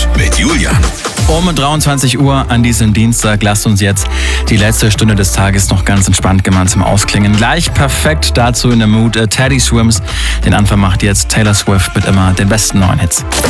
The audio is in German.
mit Julian. Um 23 Uhr an diesem Dienstag lasst uns jetzt die letzte Stunde des Tages noch ganz entspannt gemeinsam ausklingen. Gleich perfekt dazu in der Mood Teddy Swims. Den Anfang macht jetzt Taylor Swift mit immer den besten neuen Hits.